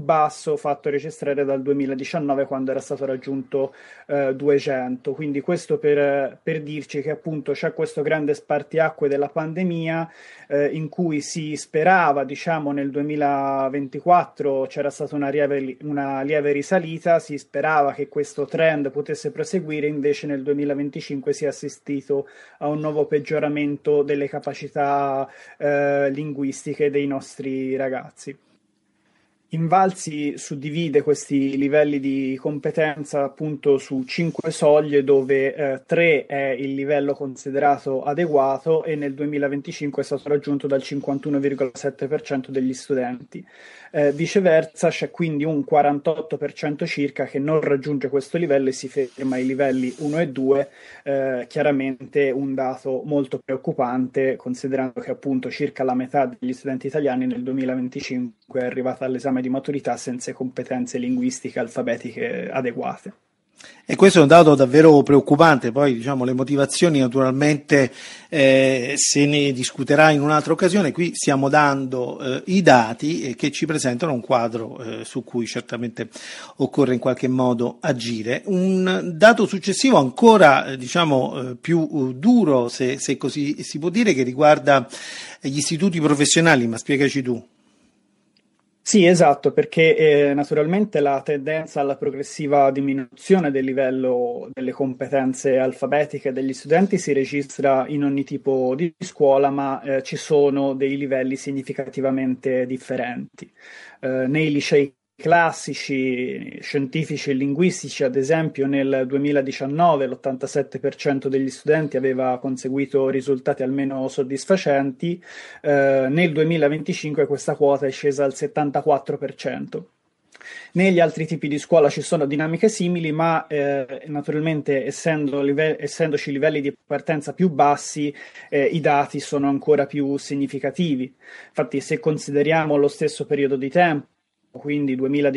basso fatto registrare dal 2019, quando era stato raggiunto 200. Quindi questo per dirci che appunto c'è questo grande spartiacque della pandemia, in cui si sperava, diciamo nel 2024 c'era stata una lieve risalita, si sperava che questo trend potesse proseguire, invece nel 2025 si è assistito a un nuovo peggioramento delle capacità linguistiche dei nostri ragazzi. Invalsi suddivide questi livelli di competenza appunto su 5 soglie, dove 3 è il livello considerato adeguato e nel 2025 è stato raggiunto dal 51,7% degli studenti. Viceversa c'è quindi un 48% circa che non raggiunge questo livello e si ferma ai livelli 1 e 2, chiaramente un dato molto preoccupante, considerando che appunto circa la metà degli studenti italiani nel 2025 è arrivata all'esame di maturità senza competenze linguistiche alfabetiche adeguate. E questo è un dato davvero preoccupante. Poi diciamo le motivazioni naturalmente se ne discuterà in un'altra occasione. Qui stiamo dando i dati che ci presentano un quadro su cui certamente occorre in qualche modo agire. Un dato successivo ancora più duro, se così si può dire, che riguarda gli istituti professionali, ma spiegaci tu. Sì, esatto, perché naturalmente la tendenza alla progressiva diminuzione del livello delle competenze alfabetiche degli studenti si registra in ogni tipo di scuola, ma ci sono dei livelli significativamente differenti. Nei licei classici, scientifici e linguistici, ad esempio, nel 2019 l'87% degli studenti aveva conseguito risultati almeno soddisfacenti, nel 2025 questa quota è scesa al 74%. Negli altri tipi di scuola ci sono dinamiche simili, ma naturalmente essendoci livelli di partenza più bassi, i dati sono ancora più significativi. Infatti, se consideriamo lo stesso periodo di tempo, quindi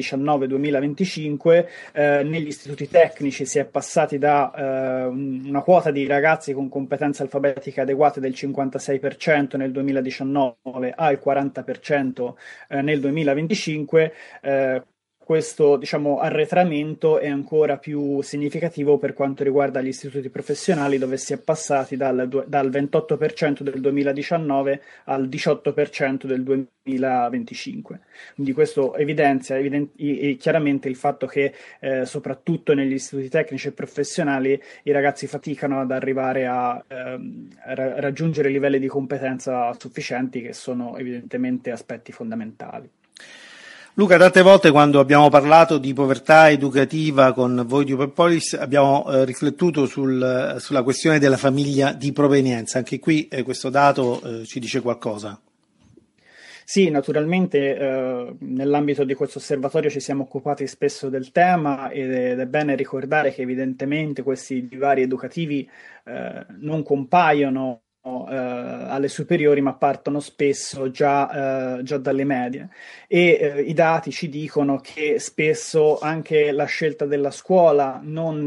2019-2025, negli istituti tecnici si è passati da una quota di ragazzi con competenze alfabetiche adeguate del 56% nel 2019 al 40% nel 2025. Questo arretramento è ancora più significativo per quanto riguarda gli istituti professionali, dove si è passati dal 28% del 2019 al 18% del 2025. Quindi questo evidenzia chiaramente il fatto che soprattutto negli istituti tecnici e professionali i ragazzi faticano ad arrivare a raggiungere livelli di competenza sufficienti, che sono evidentemente aspetti fondamentali. Luca, tante volte quando abbiamo parlato di povertà educativa con voi di Open Polis abbiamo riflettuto sulla questione della famiglia di provenienza. Anche qui questo dato ci dice qualcosa. Sì, naturalmente nell'ambito di questo osservatorio ci siamo occupati spesso del tema, ed è bene ricordare che evidentemente questi divari educativi non compaiono alle superiori, ma partono spesso già dalle medie, e i dati ci dicono che spesso anche la scelta della scuola non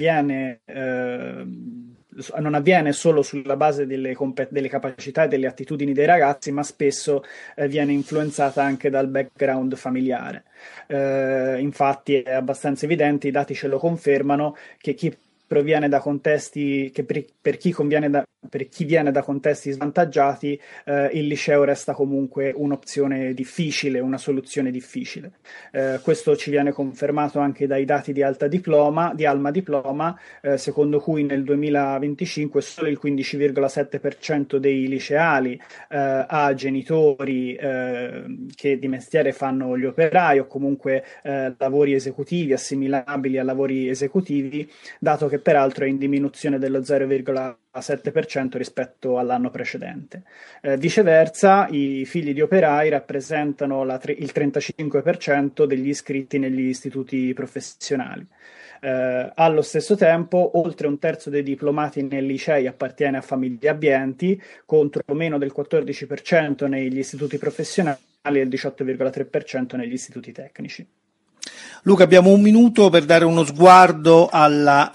avviene solo sulla base delle capacità e delle attitudini dei ragazzi, ma spesso viene influenzata anche dal background familiare. Infatti è abbastanza evidente, i dati ce lo confermano, che chi proviene da contesti per chi viene da contesti svantaggiati, il liceo resta comunque un'opzione difficile, una soluzione difficile. Questo ci viene confermato anche dai dati di Alma Diploma, secondo cui nel 2025 solo il 15,7% dei liceali ha genitori che di mestiere fanno gli operai o comunque lavori esecutivi assimilabili a lavori esecutivi, dato che peraltro è in diminuzione dello 0,7% rispetto all'anno precedente. Viceversa, i figli di operai rappresentano il 35% degli iscritti negli istituti professionali. Allo stesso tempo, oltre un terzo dei diplomati nei licei appartiene a famiglie abbienti, contro meno del 14% negli istituti professionali e il 18,3% negli istituti tecnici. Luca, abbiamo un minuto per dare uno sguardo alla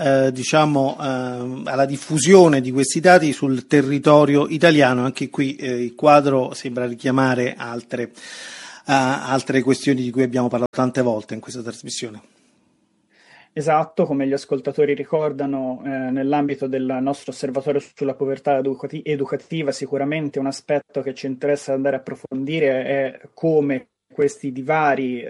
diffusione di questi dati sul territorio italiano. Anche qui il quadro sembra richiamare altre altre questioni di cui abbiamo parlato tante volte in questa trasmissione. Esatto, come gli ascoltatori ricordano, nell'ambito del nostro osservatorio sulla povertà educativa, sicuramente un aspetto che ci interessa andare a approfondire è come questi divari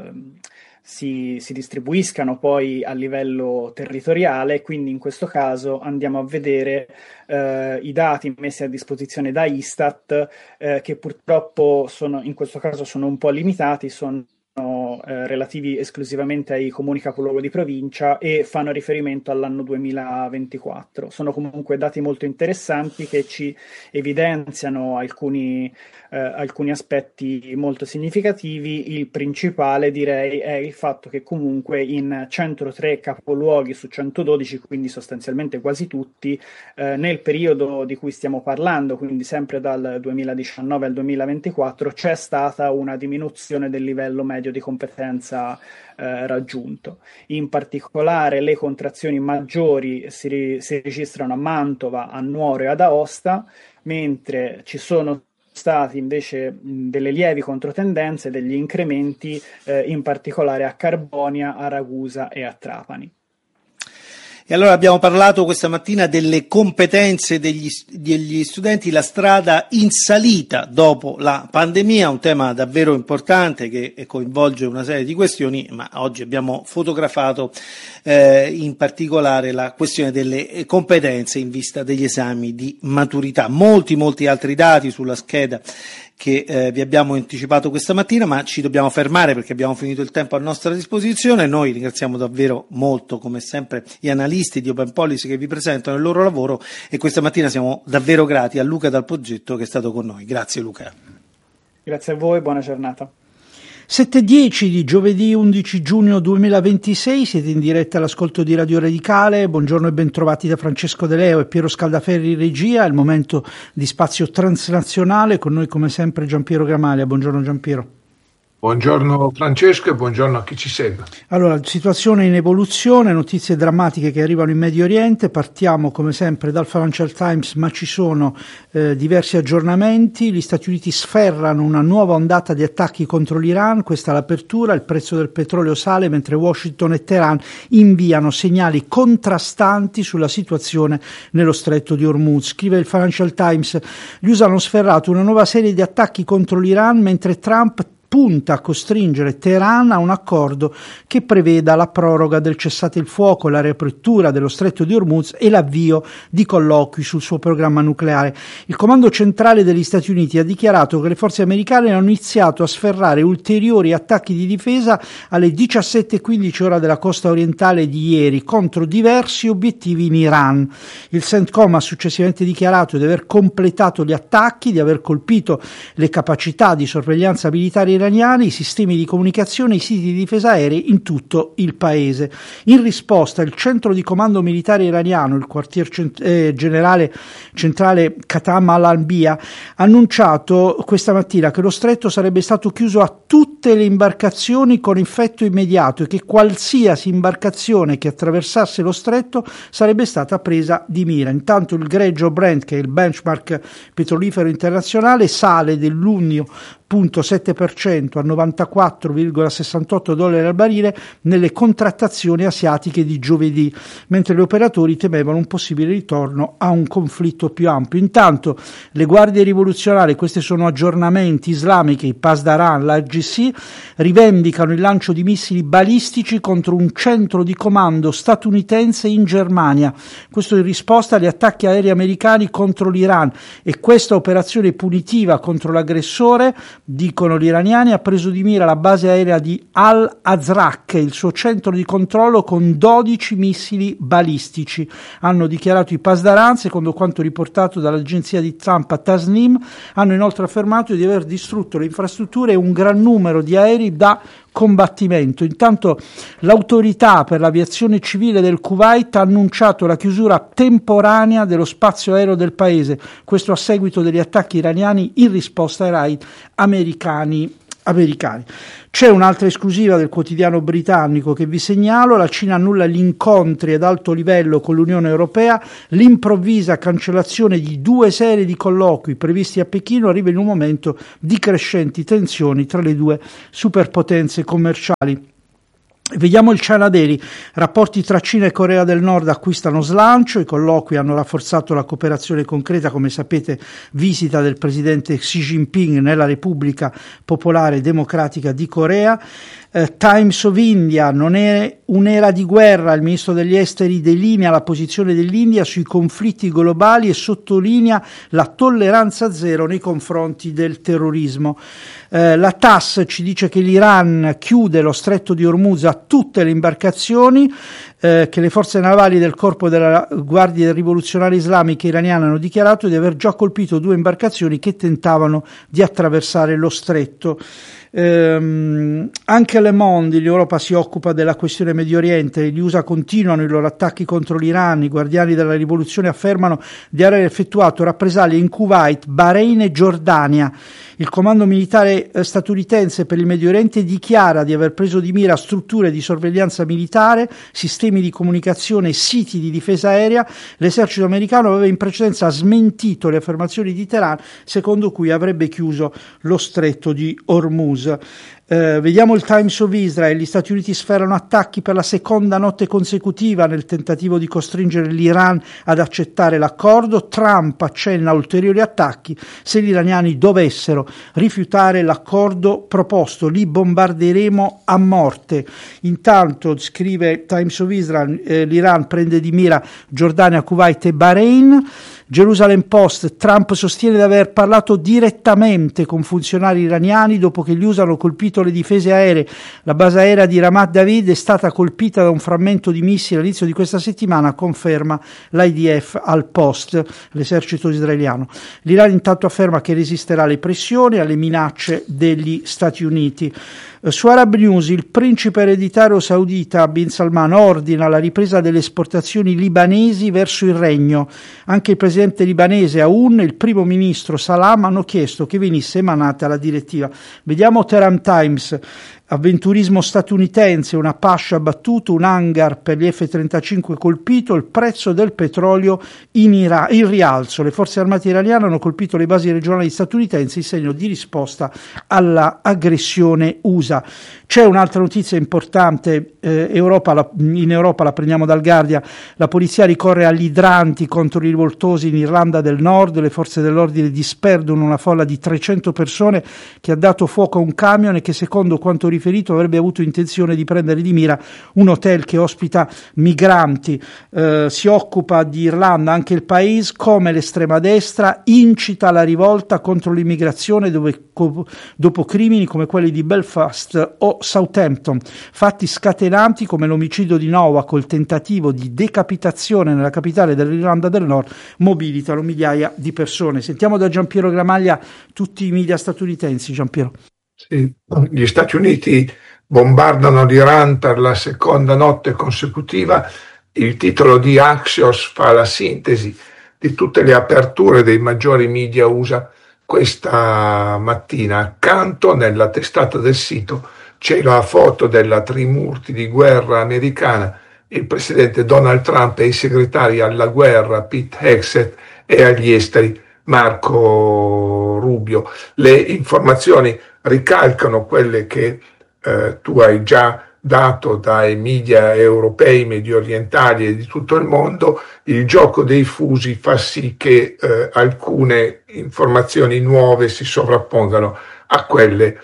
si distribuiscano poi a livello territoriale, quindi in questo caso andiamo a vedere i dati messi a disposizione da Istat, che purtroppo in questo caso sono un po' limitati, sono relativi esclusivamente ai comuni capoluogo di provincia e fanno riferimento all'anno 2024. Sono comunque dati molto interessanti che ci evidenziano alcuni aspetti molto significativi. Il principale, direi, è il fatto che comunque in 103 capoluoghi su 112, quindi sostanzialmente quasi tutti, nel periodo di cui stiamo parlando, quindi sempre dal 2019 al 2024, c'è stata una diminuzione del livello medio di competenza raggiunto. In particolare le contrazioni maggiori si registrano a Mantova, a Nuoro e ad Aosta, mentre ci sono stati invece delle lievi controtendenze, degli incrementi in particolare a Carbonia, a Ragusa e a Trapani. E allora abbiamo parlato questa mattina delle competenze degli studenti, la strada in salita dopo la pandemia, un tema davvero importante che coinvolge una serie di questioni, ma oggi abbiamo fotografato in particolare la questione delle competenze in vista degli esami di maturità. Molti altri dati sulla scheda che vi abbiamo anticipato questa mattina, ma ci dobbiamo fermare perché abbiamo finito il tempo a nostra disposizione. Noi ringraziamo davvero molto, come sempre, gli analisti di Open Policy che vi presentano il loro lavoro, e questa mattina siamo davvero grati a Luca Dal Poggetto che è stato con noi. Grazie Luca. Grazie a voi, buona giornata. 7:10 di giovedì 11 giugno 2026, siete in diretta all'ascolto di Radio Radicale. Buongiorno e bentrovati da Francesco De Leo e Piero Scaldaferri in regia. È il momento di spazio transnazionale, con noi come sempre Giampiero Gramalia. Buongiorno Giampiero. Buongiorno Francesco e buongiorno a chi ci segue. Allora, situazione in evoluzione, notizie drammatiche che arrivano in Medio Oriente. Partiamo come sempre dal Financial Times, ma ci sono diversi aggiornamenti. Gli Stati Uniti sferrano una nuova ondata di attacchi contro l'Iran, questa è l'apertura. Il prezzo del petrolio sale mentre Washington e Teheran inviano segnali contrastanti sulla situazione nello stretto di Hormuz. Scrive il Financial Times: gli USA hanno sferrato una nuova serie di attacchi contro l'Iran mentre Trump punta a costringere Teheran a un accordo che preveda la proroga del cessate il fuoco, la riapertura dello stretto di Hormuz e l'avvio di colloqui sul suo programma nucleare. Il comando centrale degli Stati Uniti ha dichiarato che le forze americane hanno iniziato a sferrare ulteriori attacchi di difesa alle 17:15 ora della costa orientale di ieri contro diversi obiettivi in Iran. Il CENTCOM ha successivamente dichiarato di aver completato gli attacchi, di aver colpito le capacità di sorveglianza militare iraniani, i sistemi di comunicazione e i siti di difesa aerei in tutto il paese. In risposta, il centro di comando militare iraniano, il quartier generale centrale Qatam al-Anbiya, ha annunciato questa mattina che lo stretto sarebbe stato chiuso a tutte le imbarcazioni con effetto immediato e che qualsiasi imbarcazione che attraversasse lo stretto sarebbe stata presa di mira. Intanto il greggio Brent, che è il benchmark petrolifero internazionale, sale dell'1,7% a 94,68 dollari al barile nelle contrattazioni asiatiche di giovedì, mentre gli operatori temevano un possibile ritorno a un conflitto più ampio. Intanto le guardie rivoluzionarie, questi sono aggiornamenti islamici, i Pasdaran, l'IRGC, rivendicano il lancio di missili balistici contro un centro di comando statunitense in Germania, questo in risposta agli attacchi aerei americani contro l'Iran, e questa operazione punitiva contro l'aggressore, dicono gli iraniani, ha preso di mira la base aerea di Al-Azraq, il suo centro di controllo, con 12 missili balistici. Hanno dichiarato i Pasdaran, secondo quanto riportato dall'agenzia di stampa Tasnim. Hanno inoltre affermato di aver distrutto le infrastrutture e un gran numero di aerei da combattimento. Intanto l'autorità per l'aviazione civile del Kuwait ha annunciato la chiusura temporanea dello spazio aereo del paese, questo a seguito degli attacchi iraniani in risposta ai raid americani americani. C'è un'altra esclusiva del quotidiano britannico che vi segnalo: la Cina annulla gli incontri ad alto livello con l'Unione Europea, l'improvvisa cancellazione di 2 serie di colloqui previsti a Pechino arriva in un momento di crescenti tensioni tra le 2 superpotenze commerciali. Vediamo il China Daily. Rapporti tra Cina e Corea del Nord acquistano slancio, i colloqui hanno rafforzato la cooperazione concreta, come sapete visita del presidente Xi Jinping nella Repubblica Popolare Democratica di Corea. Times of India: non è un'era di guerra, il ministro degli esteri delinea la posizione dell'India sui conflitti globali e sottolinea la tolleranza zero nei confronti del terrorismo. La TASS ci dice che l'Iran chiude lo stretto di Hormuz a tutte le imbarcazioni, che le forze navali del corpo della Guardia Rivoluzionaria Islamica iraniana hanno dichiarato di aver già colpito 2 imbarcazioni che tentavano di attraversare lo stretto. Anche Le Monde: l'Europa si occupa della questione Medio Oriente, gli USA continuano i loro attacchi contro l'Iran, i guardiani della rivoluzione affermano di aver effettuato rappresaglie in Kuwait, Bahrain e Giordania. Il comando militare statunitense per il Medio Oriente dichiara di aver preso di mira strutture di sorveglianza militare, sistemi di comunicazione e siti di difesa aerea. L'esercito americano aveva in precedenza smentito le affermazioni di Teheran, secondo cui avrebbe chiuso lo stretto di Hormuz. Vediamo il Times of Israel: gli Stati Uniti sferrano attacchi per la seconda notte consecutiva nel tentativo di costringere l'Iran ad accettare l'accordo. Trump accenna a ulteriori attacchi se gli iraniani dovessero rifiutare l'accordo proposto, li bombarderemo a morte. Intanto, scrive Times of Israel, l'Iran prende di mira Giordania, Kuwait e Bahrain. Jerusalem Post: Trump sostiene di aver parlato direttamente con funzionari iraniani dopo che gli USA hanno colpito le difese aeree. La base aerea di Ramat David è stata colpita da un frammento di missile all'inizio di questa settimana, conferma l'IDF al Post, l'esercito israeliano. L'Iran intanto afferma che resisterà alle pressioni e alle minacce degli Stati Uniti. Su Arab News: il principe ereditario saudita Bin Salman ordina la ripresa delle esportazioni libanesi verso il regno. Anche il presidente libanese Aoun e il primo ministro Salam hanno chiesto che venisse emanata la direttiva. Vediamo Tehran Times: avventurismo statunitense, una Pasha abbattuto, un hangar per gli F-35 colpito, il prezzo del petrolio in rialzo. Le forze armate iraniane hanno colpito le basi regionali statunitensi in segno di risposta alla aggressione USA. C'è un'altra notizia importante, in Europa la prendiamo dal Guardian: la polizia ricorre agli idranti contro i rivoltosi in Irlanda del Nord, le forze dell'ordine disperdono una folla di 300 persone che ha dato fuoco a un camion e che, secondo quanto riferito, avrebbe avuto intenzione di prendere di mira un hotel che ospita migranti. Si occupa di Irlanda anche il Paese: come l'estrema destra incita alla rivolta contro l'immigrazione dopo crimini come quelli di Belfast o Southampton, fatti scatenanti come l'omicidio di Noah col tentativo di decapitazione nella capitale dell'Irlanda del Nord mobilitano migliaia di persone. Sentiamo da Giampiero Gramaglia tutti i media statunitensi. Giampiero. Sì, gli Stati Uniti bombardano l'Iran per la seconda notte consecutiva. Il titolo di Axios fa la sintesi di tutte le aperture dei maggiori media USA questa mattina. Accanto, nella testata del sito, c'è la foto della trimurti di guerra americana, il presidente Donald Trump e i segretari alla guerra Pete Hegseth e agli esteri Marco Rubio. Le informazioni ricalcano quelle che tu hai già dato dai media europei, medio orientali e di tutto il mondo. Il gioco dei fusi fa sì che alcune informazioni nuove si sovrappongano a quelle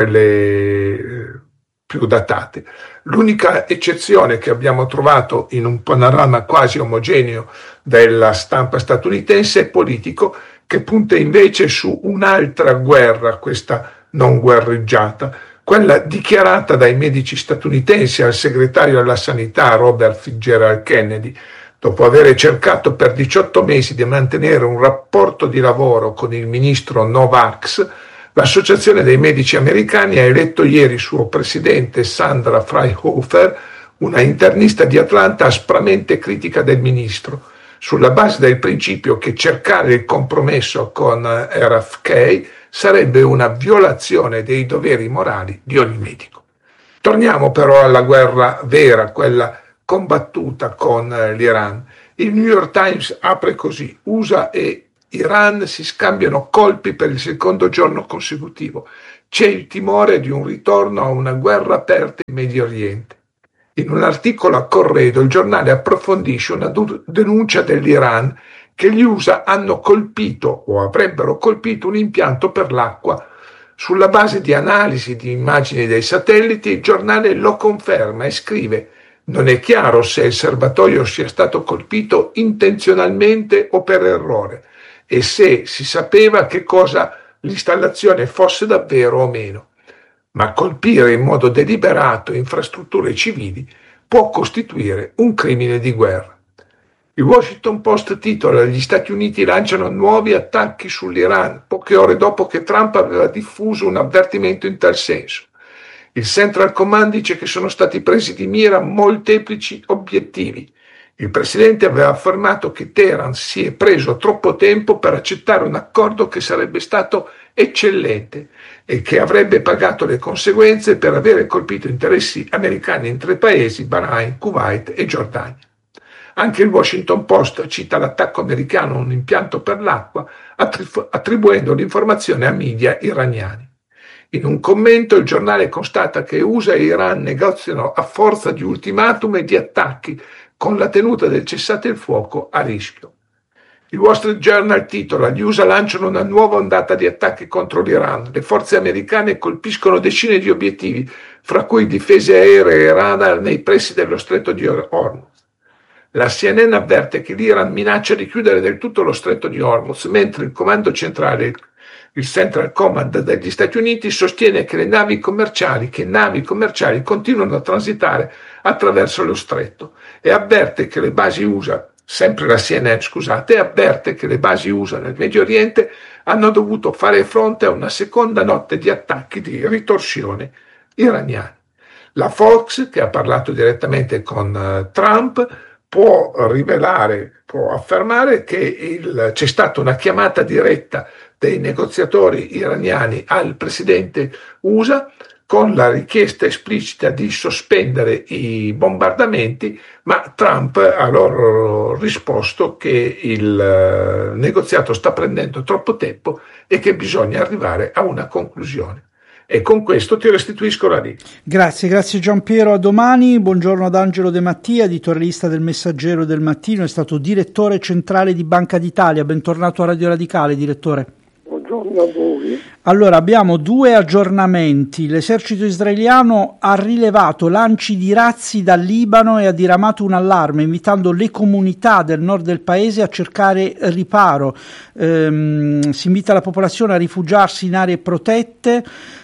più datate. L'unica eccezione che abbiamo trovato in un panorama quasi omogeneo della stampa statunitense è Politico, che punta invece su un'altra guerra, questa non guerreggiata, quella dichiarata dai medici statunitensi al segretario alla sanità Robert Fitzgerald Kennedy. Dopo aver cercato per 18 mesi di mantenere un rapporto di lavoro con il ministro No-Vax, l'Associazione dei Medici Americani ha eletto ieri suo presidente Sandra Fryhofer, una internista di Atlanta aspramente critica del ministro, sulla base del principio che cercare il compromesso con RFK sarebbe una violazione dei doveri morali di ogni medico. Torniamo però alla guerra vera, quella combattuta con l'Iran. Il New York Times apre così: USA e Iran si scambiano colpi per il secondo giorno consecutivo. C'è il timore di un ritorno a una guerra aperta in Medio Oriente. In un articolo a Corredo il giornale approfondisce una denuncia dell'Iran che gli USA hanno colpito o avrebbero colpito un impianto per l'acqua. Sulla base di analisi di immagini dei satelliti, il giornale lo conferma e scrive: non è chiaro se il serbatoio sia stato colpito intenzionalmente o per errore e se si sapeva che cosa l'installazione fosse davvero o meno. Ma colpire in modo deliberato infrastrutture civili può costituire un crimine di guerra. Il Washington Post titola: gli Stati Uniti lanciano nuovi attacchi sull'Iran, poche ore dopo che Trump aveva diffuso un avvertimento in tal senso. Il Central Command dice che sono stati presi di mira molteplici obiettivi. Il presidente aveva affermato che Teheran si è preso troppo tempo per accettare un accordo che sarebbe stato eccellente e che avrebbe pagato le conseguenze per avere colpito interessi americani in 3 paesi, Bahrain, Kuwait e Giordania. Anche il Washington Post cita l'attacco americano a un impianto per l'acqua, attribuendo l'informazione a media iraniani. In un commento il giornale constata che USA e Iran negoziano a forza di ultimatum e di attacchi, con la tenuta del cessate il fuoco a rischio. Il Wall Street Journal titola: gli USA lanciano una nuova ondata di attacchi contro l'Iran. Le forze americane colpiscono decine di obiettivi, fra cui difese aeree e radar nei pressi dello stretto di Hormuz. La CNN avverte che l'Iran minaccia di chiudere del tutto lo stretto di Hormuz, mentre il comando centrale, il Central Command degli Stati Uniti, sostiene che navi commerciali continuano a transitare attraverso lo stretto e avverte che le basi USA, sempre la CNN, avverte che le basi USA nel Medio Oriente hanno dovuto fare fronte a una seconda notte di attacchi di ritorsione iraniani. La Fox, che ha parlato direttamente con Trump, può affermare che c'è stata una chiamata diretta dei negoziatori iraniani al presidente USA con la richiesta esplicita di sospendere i bombardamenti, ma Trump ha loro risposto che il negoziato sta prendendo troppo tempo e che bisogna arrivare a una conclusione. E con questo ti restituisco la linea. Grazie Giampiero, a domani. Buongiorno ad Angelo De Mattia, editorialista del Messaggero del Mattino, è stato direttore centrale di Banca d'Italia. Bentornato a Radio Radicale, direttore. Buongiorno a voi. Allora, abbiamo 2 aggiornamenti. L'esercito israeliano ha rilevato lanci di razzi dal Libano e ha diramato un allarme, invitando le comunità del nord del paese a cercare riparo. Si invita la popolazione a rifugiarsi in aree protette.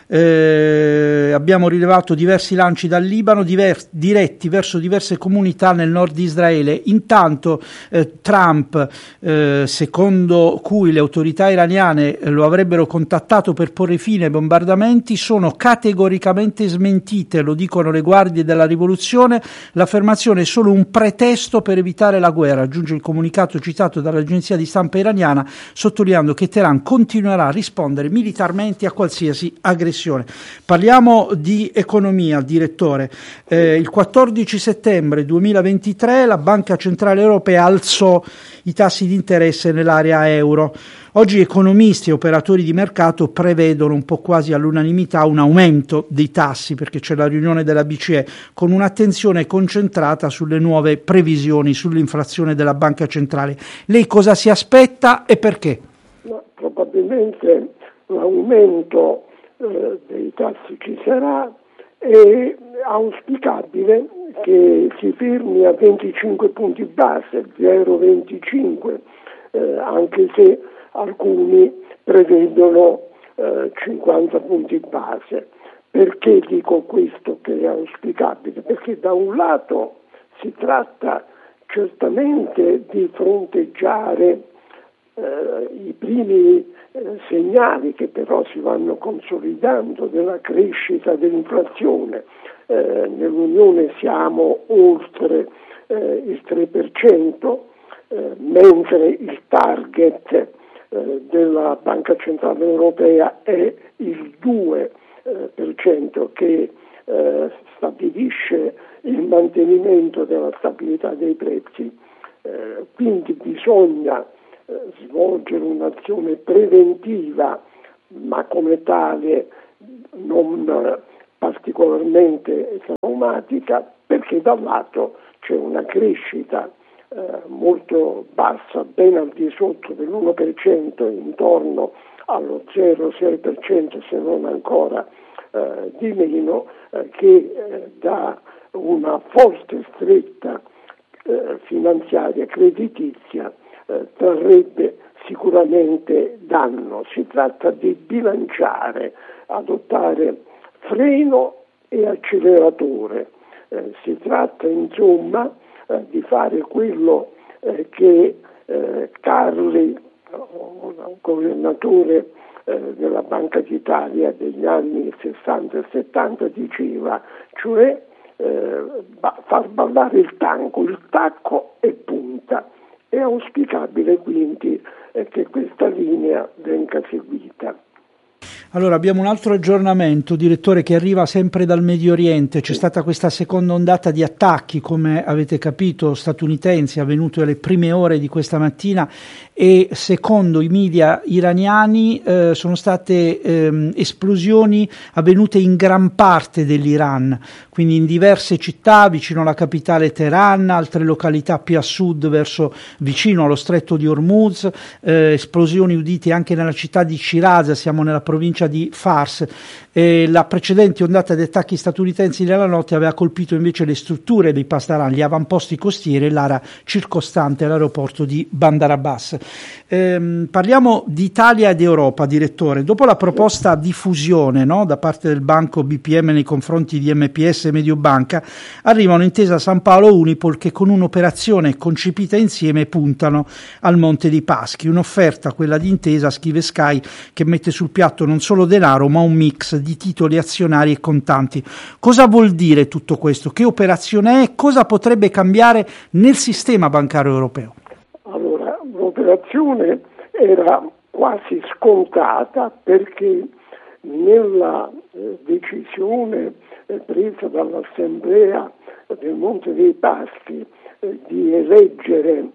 Abbiamo rilevato diversi lanci dal Libano diretti verso diverse comunità nel nord di Israele. Intanto Trump, secondo cui le autorità iraniane lo avrebbero contattato per porre fine ai bombardamenti, sono categoricamente smentite, lo dicono le guardie della rivoluzione. L'affermazione è solo un pretesto per evitare la guerra, aggiunge il comunicato citato dall'agenzia di stampa iraniana, sottolineando che Teheran continuerà a rispondere militarmente a qualsiasi aggressione. Parliamo di economia, direttore. Il 14 settembre 2023 la Banca Centrale Europea alzò i tassi di interesse nell'area euro. Oggi economisti e operatori di mercato prevedono un po' quasi all'unanimità un aumento dei tassi, perché c'è la riunione della BCE, con un'attenzione concentrata sulle nuove previsioni sull'inflazione della Banca Centrale. Lei cosa si aspetta e perché? Probabilmente l'aumento dei tassi ci sarà, è auspicabile che si fermi a 25 punti base, 0,25, anche se alcuni prevedono 50 punti base. Perché dico questo che è auspicabile? Perché da un lato si tratta certamente di fronteggiare i primi segnali che però si vanno consolidando della crescita dell'inflazione. Nell'Unione siamo oltre il 3%, mentre il target della Banca Centrale Europea è il 2% che stabilisce il mantenimento della stabilità dei prezzi, quindi bisogna svolgere un'azione preventiva, ma come tale non particolarmente traumatica, perché da un lato c'è una crescita molto bassa, ben al di sotto dell'1%, intorno allo 0,6%, se non ancora di meno, che da una forte stretta finanziaria creditizia trarrebbe sicuramente danno. Si tratta di bilanciare, adottare freno e acceleratore. Si tratta insomma di fare quello che Carli, governatore della Banca d'Italia degli anni 60 e 70, diceva, cioè far ballare il tango, il tacco e punta. È auspicabile quindi che questa linea venga seguita. Allora, abbiamo un altro aggiornamento, direttore, che arriva sempre dal Medio Oriente. C'è stata questa seconda ondata di attacchi, come avete capito, statunitensi, avvenuti alle prime ore di questa mattina, e secondo i media iraniani sono state esplosioni avvenute in gran parte dell'Iran, quindi in diverse città vicino alla capitale Teheran, altre località più a sud vicino allo stretto di Hormuz, esplosioni udite anche nella città di Shiraz, siamo nella provincia di Fars. La precedente ondata di attacchi statunitensi nella notte aveva colpito invece le strutture dei Pasdaran, gli avamposti costieri e l'area circostante l'aeroporto di Bandar Abbas. Parliamo di Italia ed Europa, direttore. Dopo la proposta di fusione, no, da parte del banco BPM nei confronti di MPS e Mediobanca, arriva un'intesa San Paolo Unipol che con un'operazione concepita insieme puntano al Monte dei Paschi. Un'offerta, quella di intesa, scrive Sky, che mette sul piatto non solo denaro ma un mix di titoli azionari e contanti. Cosa vuol dire tutto questo? Che operazione è? Cosa potrebbe cambiare nel sistema bancario europeo? Allora, l'operazione era quasi scontata perché nella decisione presa dall'Assemblea del Monte dei Paschi di eleggere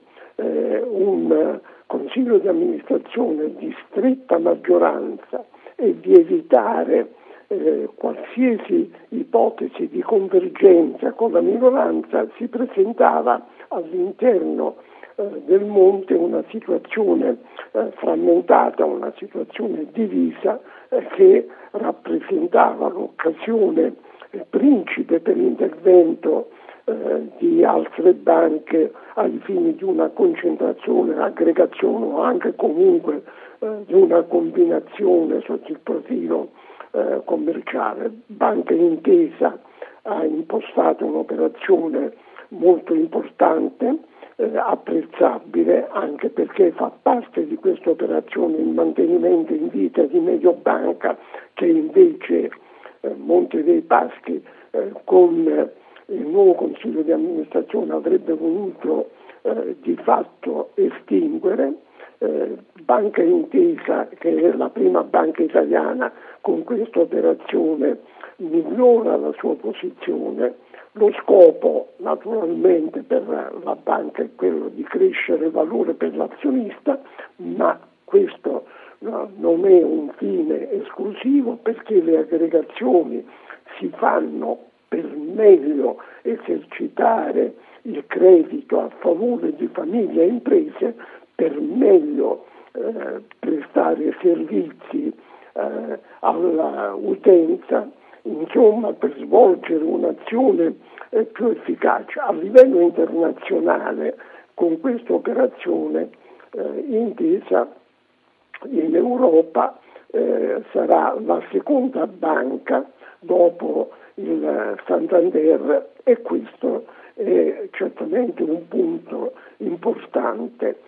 un consiglio di amministrazione di stretta maggioranza e di evitare qualsiasi ipotesi di convergenza con la minoranza, si presentava all'interno del Monte una situazione frammentata, una situazione divisa che rappresentava l'occasione principe per l'intervento di altre banche ai fini di una concentrazione, aggregazione o anche comunque di una combinazione sotto il profilo commerciale. Banca Intesa ha impostato un'operazione molto importante, apprezzabile, anche perché fa parte di questa operazione il mantenimento in vita di Mediobanca, che invece Monte dei Paschi con il nuovo consiglio di amministrazione avrebbe voluto di fatto estinguere. Banca Intesa, che è la prima banca italiana, con questa operazione migliora la sua posizione. Lo scopo naturalmente per la banca è quello di crescere il valore per l'azionista, ma questo non è un fine esclusivo, perché le aggregazioni si fanno per meglio esercitare il credito a favore di famiglie e imprese, per meglio prestare servizi all'utenza, insomma per svolgere un'azione più efficace. A livello internazionale, con questa operazione Intesa in Europa sarà la seconda banca dopo il Santander, e questo è certamente un punto importante.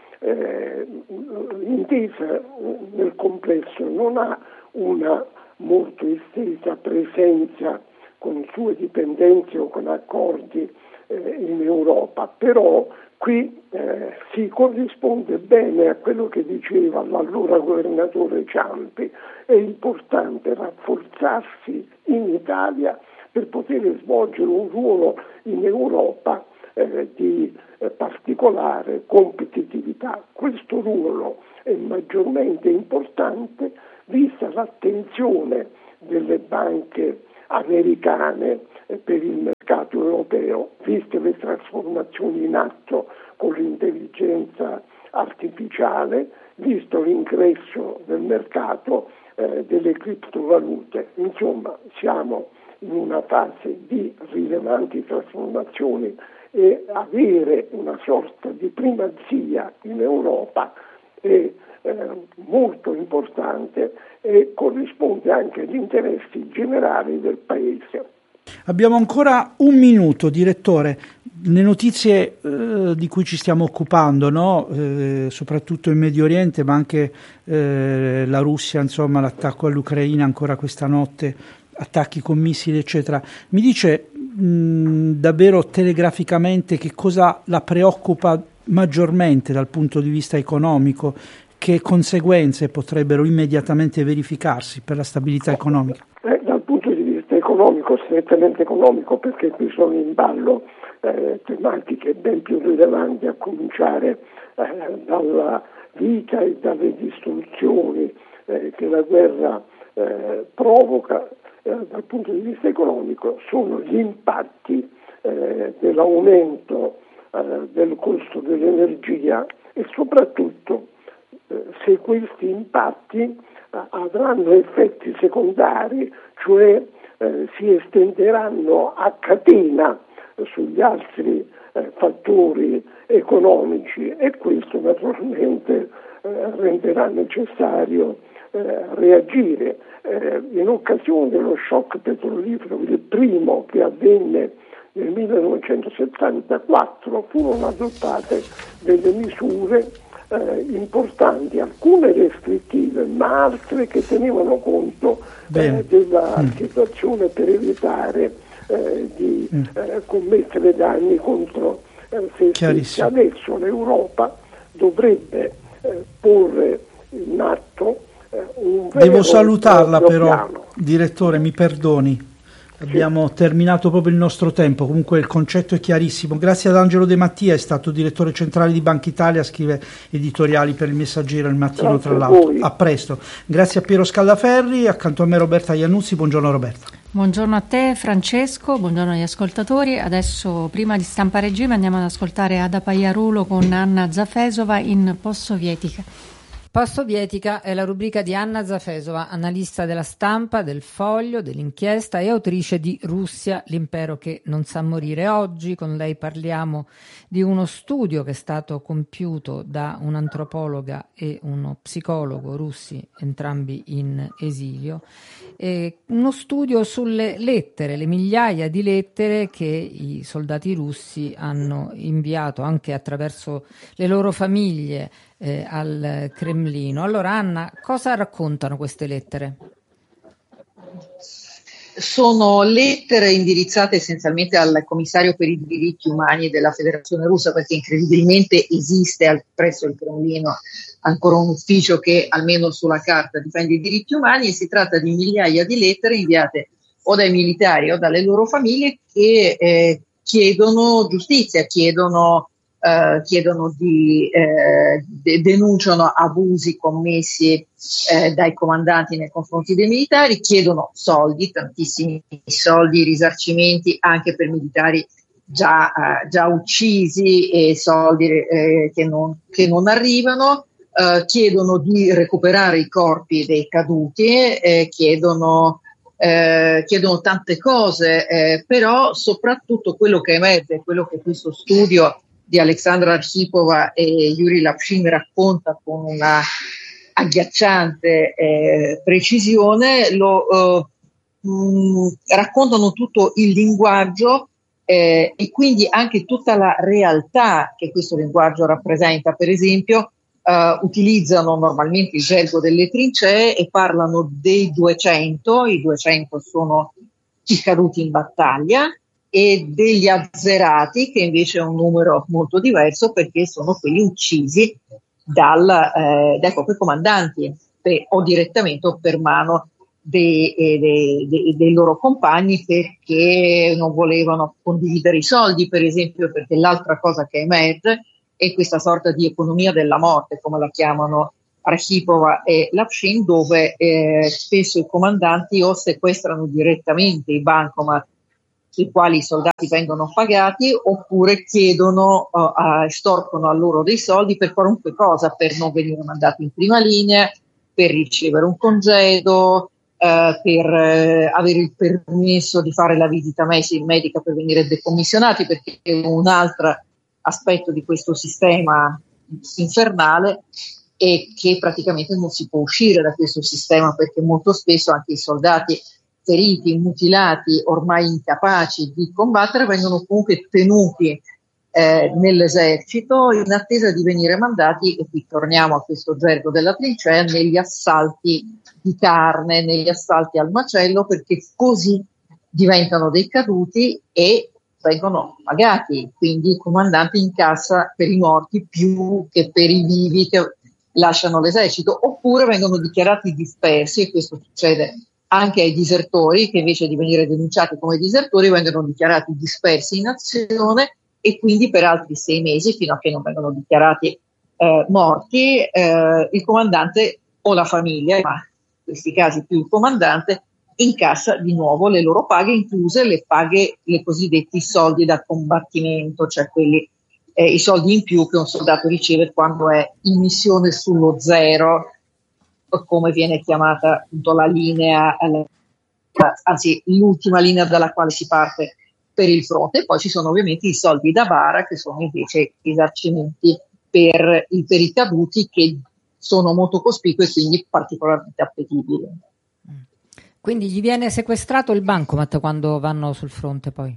Intesa nel complesso non ha una molto estesa presenza con sue dipendenze o con accordi in Europa, però qui si corrisponde bene a quello che diceva l'allora governatore Ciampi. È importante rafforzarsi in Italia per poter svolgere un ruolo in Europa di particolare competitività. Questo ruolo è maggiormente importante vista l'attenzione delle banche americane per il mercato europeo, viste le trasformazioni in atto con l'intelligenza artificiale, visto l'ingresso del mercato delle criptovalute. Insomma, siamo in una fase di rilevanti trasformazioni e avere una sorta di primazia in Europa è molto importante e corrisponde anche agli interessi generali del Paese. Abbiamo ancora un minuto, direttore. Le notizie di cui ci stiamo occupando, no? Soprattutto in Medio Oriente, ma anche la Russia, insomma, l'attacco all'Ucraina ancora questa notte, attacchi con missili, eccetera. Mi dice davvero telegraficamente che cosa la preoccupa maggiormente dal punto di vista economico? Che conseguenze potrebbero immediatamente verificarsi per la stabilità economica? Dal punto di vista economico, strettamente economico, perché qui sono in ballo tematiche ben più rilevanti, a cominciare dalla vita e dalle distruzioni che la guerra provoca. Dal punto di vista economico sono gli impatti dell'aumento del costo dell'energia e soprattutto se questi impatti avranno effetti secondari, cioè si estenderanno a catena sugli altri fattori economici, e questo naturalmente renderà necessario reagire. In occasione dello shock petrolifero, il primo che avvenne nel 1974, furono adottate delle misure importanti, alcune restrittive, ma altre che tenevano conto della situazione per evitare di commettere danni contro se stessi. Adesso l'Europa dovrebbe porre in atto un vero Devo salutarla però, piano. Direttore, mi perdoni. Abbiamo terminato proprio il nostro tempo, comunque il concetto è chiarissimo. Grazie ad Angelo De Mattia, è stato direttore centrale di Banca Italia, scrive editoriali per il Messaggero e il Mattino. Grazie, tra l'altro. A presto. Grazie a Piero Scallaferri, accanto a me Roberta Iannuzzi. Buongiorno Roberta. Buongiorno a te Francesco, buongiorno agli ascoltatori. Adesso, prima di Stampa Regime, andiamo ad ascoltare Ada Paiarulo con Anna Zafesova in Post-Sovietica. Post-Sovietica è la rubrica di Anna Zafesova, analista della Stampa, del Foglio, dell'Inchiesta e autrice di Russia, l'impero che non sa morire. Oggi con lei parliamo di uno studio che è stato compiuto da un'antropologa e uno psicologo russi, entrambi in esilio, uno studio sulle lettere, le migliaia di lettere che i soldati russi hanno inviato anche attraverso le loro famiglie al Cremlino. Allora Anna, cosa raccontano queste lettere? Sono lettere indirizzate essenzialmente al commissario per i diritti umani della Federazione Russa, perché incredibilmente esiste presso il Cremlino ancora un ufficio che almeno sulla carta difende i diritti umani, e si tratta di migliaia di lettere inviate o dai militari o dalle loro famiglie che chiedono giustizia, denunciano abusi commessi dai comandanti nei confronti dei militari, chiedono soldi, tantissimi soldi, risarcimenti anche per militari già uccisi, e soldi che non arrivano, chiedono di recuperare i corpi dei caduti, chiedono tante cose, però soprattutto quello che emerge, quello che questo studio di Alexandra Archipova e Yuri Lapshin racconta con una agghiacciante precisione, raccontano tutto il linguaggio e quindi anche tutta la realtà che questo linguaggio rappresenta. Per esempio, utilizzano normalmente il gergo delle trincee e parlano dei 200, i 200 sono i caduti in battaglia, e degli azzerati, che invece è un numero molto diverso perché sono quelli uccisi dai propri comandanti o direttamente o per mano dei loro compagni, perché non volevano condividere i soldi, per esempio, perché l'altra cosa che emerge è questa sorta di economia della morte, come la chiamano Archipova e Lavshin, dove spesso i comandanti o sequestrano direttamente i bancomat sui quali i soldati vengono pagati, oppure chiedono, estorcono a loro dei soldi per qualunque cosa, per non venire mandati in prima linea, per ricevere un congedo, per avere il permesso di fare la visita medica per venire decommissionati, perché è un altro aspetto di questo sistema infernale è che praticamente non si può uscire da questo sistema, perché molto spesso anche i soldati feriti, mutilati, ormai incapaci di combattere, vengono comunque tenuti nell'esercito in attesa di venire mandati, e qui torniamo a questo gergo della trincea, negli assalti di carne, negli assalti al macello, perché così diventano dei caduti e vengono pagati, quindi il comandante incassa per i morti più che per i vivi che lasciano l'esercito, oppure vengono dichiarati dispersi, e questo succede anche ai disertori, che invece di venire denunciati come disertori vengono dichiarati dispersi in azione, e quindi per altri 6 mesi, fino a che non vengono dichiarati morti, il comandante o la famiglia, ma in questi casi più il comandante, incassa di nuovo le loro paghe, incluse le paghe, le cosiddetti soldi da combattimento, cioè quelli i soldi in più che un soldato riceve quando è in missione sullo zero, come viene chiamata appunto la linea, anzi l'ultima linea dalla quale si parte per il fronte. E poi ci sono ovviamente i soldi da bara, che sono invece risarcimenti per i caduti, che sono molto cospicui e quindi particolarmente appetibili. Quindi gli viene sequestrato il bancomat quando vanno sul fronte poi?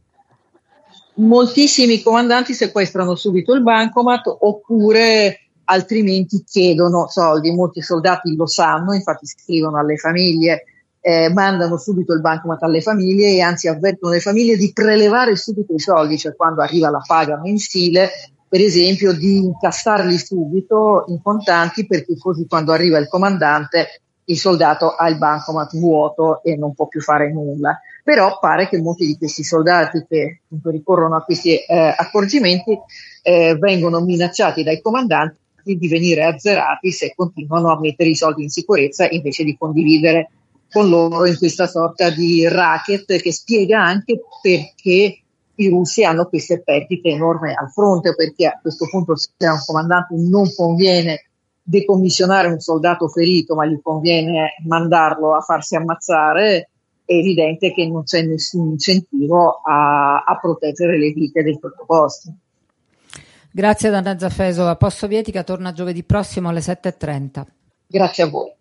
Moltissimi comandanti sequestrano subito il bancomat, oppure altrimenti chiedono soldi. Molti soldati lo sanno, infatti scrivono alle famiglie, mandano subito il bancomat alle famiglie, e anzi avvertono le famiglie di prelevare subito i soldi, cioè quando arriva la paga mensile, per esempio, di incassarli subito in contanti, perché così quando arriva il comandante il soldato ha il bancomat vuoto e non può più fare nulla. Però pare che molti di questi soldati che ricorrono a questi accorgimenti vengono minacciati dai comandanti di venire azzerati se continuano a mettere i soldi in sicurezza, invece di condividere con loro in questa sorta di racket, che spiega anche perché i russi hanno queste perdite enormi al fronte, perché a questo punto, se a un comandante non conviene decommissionare un soldato ferito, ma gli conviene mandarlo a farsi ammazzare, è evidente che non c'è nessun incentivo a proteggere le vite dei sottoposti. Grazie ad Anna Zafesova. Post Sovietica torna giovedì prossimo alle 7:30. Grazie a voi.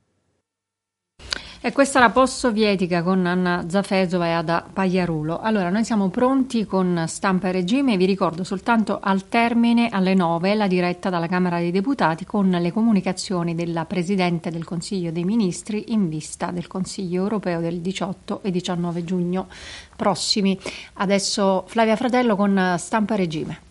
E questa è la Post Sovietica con Anna Zafesova e Ada Pagliarulo. Allora, noi siamo pronti con Stampa e Regime. Vi ricordo soltanto al termine, alle 9, la diretta dalla Camera dei Deputati con le comunicazioni della Presidente del Consiglio dei Ministri in vista del Consiglio Europeo del 18 e 19 giugno prossimi. Adesso Flavia Fratello con Stampa e Regime.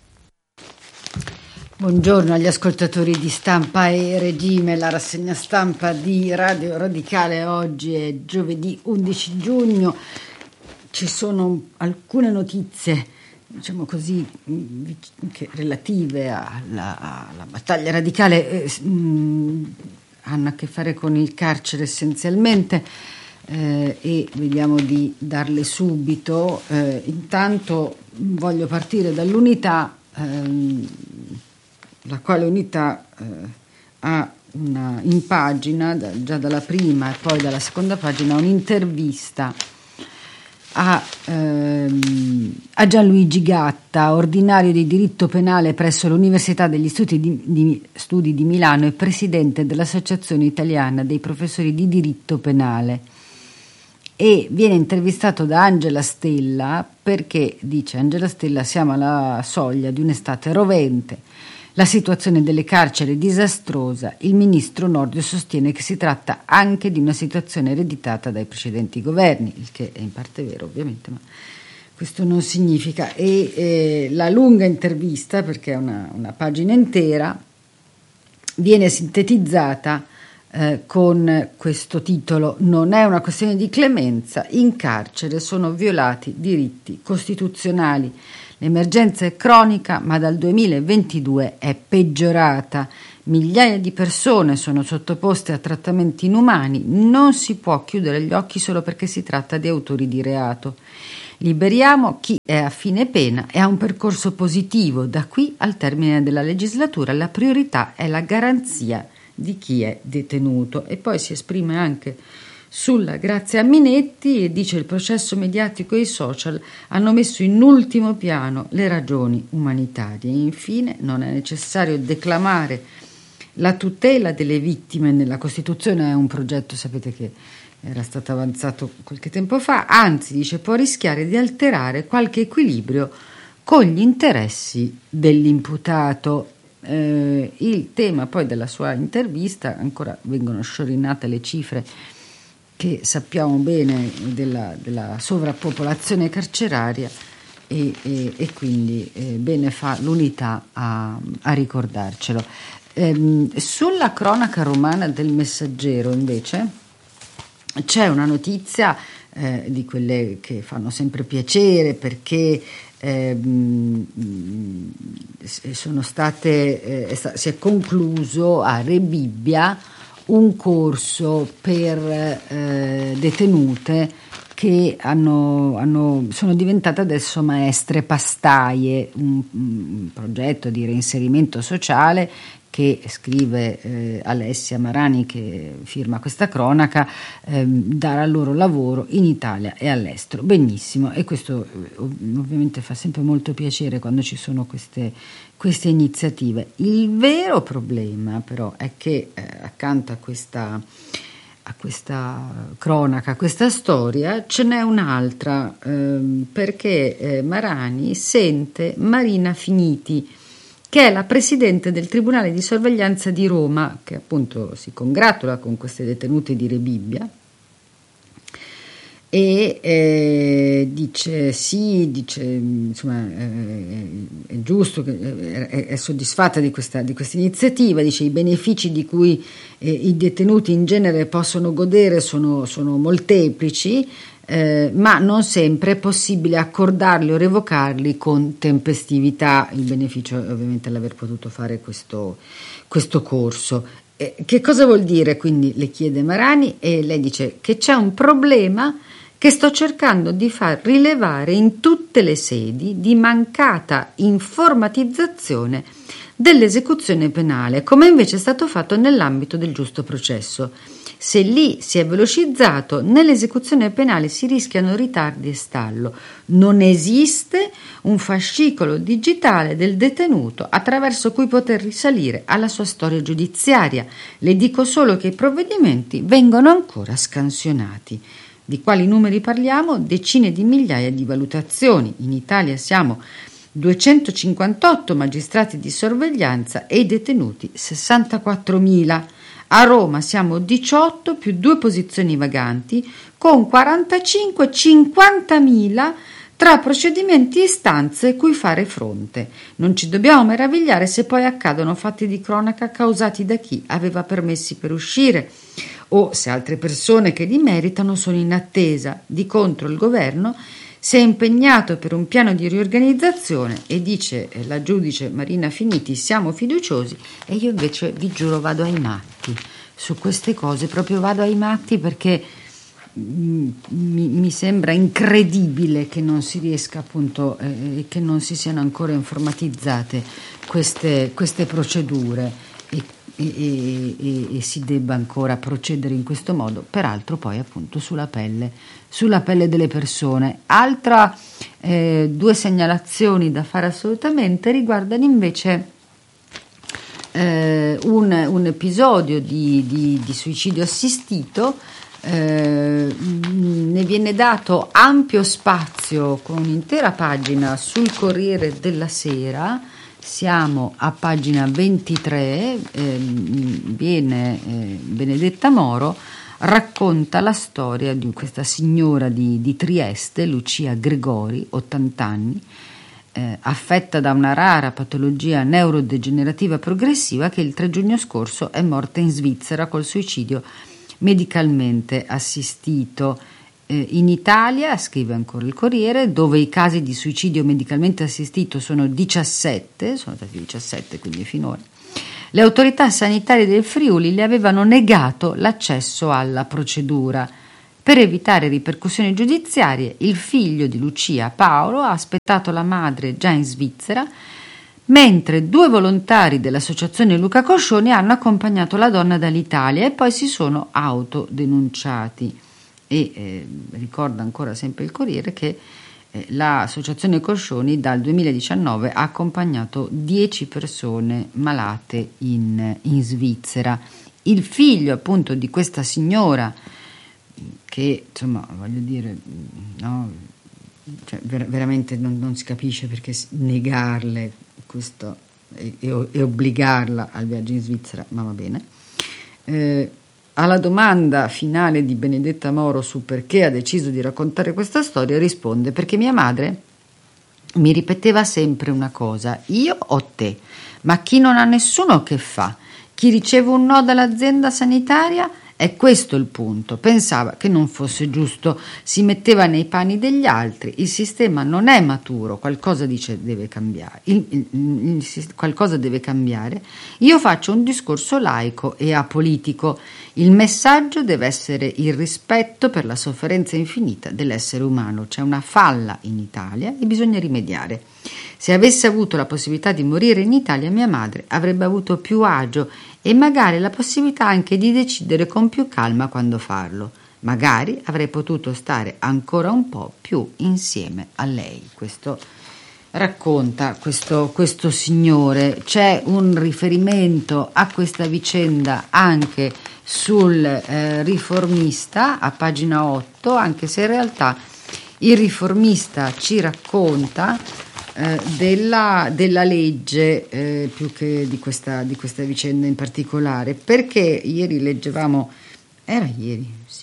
Buongiorno agli ascoltatori di Stampa e Regime, la rassegna stampa di Radio Radicale. Oggi è giovedì 11 giugno, ci sono alcune notizie, diciamo così, relative alla battaglia radicale, hanno a che fare con il carcere essenzialmente, e vediamo di darle subito. Intanto voglio partire dall'Unità, la quale Unità ha in pagina, già dalla prima e poi dalla seconda pagina, un'intervista a Gianluigi Gatta, ordinario di diritto penale presso l'Università degli Studi di Milano e presidente dell'Associazione Italiana dei Professori di Diritto Penale. E viene intervistato da Angela Stella perché, dice Angela Stella, siamo alla soglia di un'estate rovente. La situazione delle carceri è disastrosa. Il ministro Nordio sostiene che si tratta anche di una situazione ereditata dai precedenti governi, il che è in parte vero ovviamente, ma questo non significa. E la lunga intervista, perché è una pagina intera, viene sintetizzata con questo titolo: non è una questione di clemenza, in carcere sono violati diritti costituzionali. L'emergenza è cronica, ma dal 2022 è peggiorata. Migliaia di persone sono sottoposte a trattamenti inumani. Non si può chiudere gli occhi solo perché si tratta di autori di reato. Liberiamo chi è a fine pena e ha un percorso positivo. Da qui al termine della legislatura la priorità è la garanzia di chi è detenuto. E poi si esprime anche sulla Grazia Minetti e dice: il processo mediatico e i social hanno messo in ultimo piano le ragioni umanitarie. E infine non è necessario declamare la tutela delle vittime nella Costituzione. È un progetto, sapete, che era stato avanzato qualche tempo fa, anzi, dice, può rischiare di alterare qualche equilibrio con gli interessi dell'imputato. Il tema poi della sua intervista, ancora vengono sciorinate le cifre che sappiamo bene della sovrappopolazione carceraria e quindi bene fa l'Unità a ricordarcelo. Sulla cronaca romana del Messaggero invece c'è una notizia di quelle che fanno sempre piacere, perché sono state si è concluso a Rebibbia un corso per detenute che sono diventate adesso maestre pastaie, un progetto di reinserimento sociale che scrive Alessia Marani, che firma questa cronaca, darà loro lavoro in Italia e all'estero. Benissimo, e questo ovviamente fa sempre molto piacere quando ci sono queste iniziative. Il vero problema però è che accanto a questa cronaca, a questa storia, ce n'è un'altra, perché Marani sente Marina Finiti, che è la presidente del Tribunale di Sorveglianza di Roma, che appunto si congratula con queste detenute di Rebibbia e dice insomma è giusto, è soddisfatta di questa iniziativa, dice i benefici di cui i detenuti in genere possono godere sono molteplici, ma non sempre è possibile accordarli o revocarli con tempestività. Il beneficio è ovviamente l'aver potuto fare questo corso. Che cosa vuol dire? Quindi le chiede Marani e lei dice che c'è un problema che sto cercando di far rilevare in tutte le sedi di mancata informatizzazione dell'esecuzione penale, come invece è stato fatto nell'ambito del giusto processo. Se lì si è velocizzato, nell'esecuzione penale si rischiano ritardi e stallo. Non esiste un fascicolo digitale del detenuto attraverso cui poter risalire alla sua storia giudiziaria. Le dico solo che i provvedimenti vengono ancora scansionati. Di quali numeri parliamo? Decine di migliaia di valutazioni. In Italia siamo 258 magistrati di sorveglianza e i detenuti 64.000. A Roma siamo 18 più 2 posizioni vaganti, con 45-50.000 tra procedimenti e istanze cui fare fronte. Non ci dobbiamo meravigliare se poi accadono fatti di cronaca causati da chi aveva permessi per uscire o se altre persone che li meritano sono in attesa. Di contro il governo si è impegnato per un piano di riorganizzazione e dice la giudice Marina Finiti siamo fiduciosi, e io invece vi giuro vado ai matti su queste cose, proprio vado ai matti, perché mi sembra incredibile che non si riesca appunto che non si siano ancora informatizzate queste procedure e si debba ancora procedere in questo modo, peraltro poi appunto sulla pelle delle persone. Altra 2 segnalazioni da fare assolutamente riguardano invece un episodio di suicidio assistito. Ne viene dato ampio spazio con un'intera pagina sul Corriere della Sera. Siamo a pagina 23, viene Benedetta Moro racconta la storia di questa signora di Trieste, Lucia Gregori, 80 anni, affetta da una rara patologia neurodegenerativa progressiva, che il 3 giugno scorso è morta in Svizzera col suicidio medicalmente assistito. In Italia, scrive ancora il Corriere, dove i casi di suicidio medicalmente assistito sono 17, sono stati 17 quindi finora, le autorità sanitarie del Friuli le avevano negato l'accesso alla procedura. Per evitare ripercussioni giudiziarie, il figlio di Lucia, Paolo, ha aspettato la madre già in Svizzera, mentre 2 volontari dell'associazione Luca Coscioni hanno accompagnato la donna dall'Italia e poi si sono autodenunciati. E ricorda ancora sempre il Corriere che l'associazione Coscioni dal 2019 ha accompagnato 10 persone malate in Svizzera. Il figlio appunto di questa signora, che insomma voglio dire, no, cioè, veramente non si capisce perché negarle questo e obbligarla al viaggio in Svizzera, ma va bene. Alla domanda finale di Benedetta Moro su perché ha deciso di raccontare questa storia, risponde: perché mia madre mi ripeteva sempre una cosa: io o te, ma chi non ha nessuno che fa? Chi riceve un no dall'azienda sanitaria? È questo il punto. Pensava che non fosse giusto, si metteva nei panni degli altri. Il sistema non è maturo, qualcosa deve cambiare. Qualcosa deve cambiare. Io faccio un discorso laico e apolitico. Il messaggio deve essere il rispetto per la sofferenza infinita dell'essere umano. C'è una falla in Italia e bisogna rimediare. Se avesse avuto la possibilità di morire in Italia, mia madre avrebbe avuto più agio e magari la possibilità anche di decidere con più calma quando farlo. Magari avrei potuto stare ancora un po' più insieme a lei. Questo racconta questo signore. C'è un riferimento a questa vicenda anche sul Riformista a pagina 8, anche se in realtà il Riformista ci racconta della legge più che di questa vicenda in particolare, perché ieri leggevamo, del